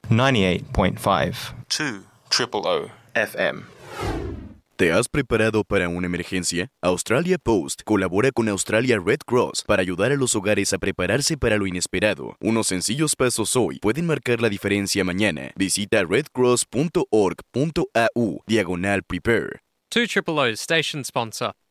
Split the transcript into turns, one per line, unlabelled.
98.5 2 Triple O FM.
¿Te has preparado para una emergencia? Australia Post colabora con Australia Red Cross para ayudar a los hogares a prepararse para lo inesperado. Unos sencillos pasos hoy pueden marcar la diferencia mañana. Visita redcross.org.au/prepare.
2 Triple O's station sponsor.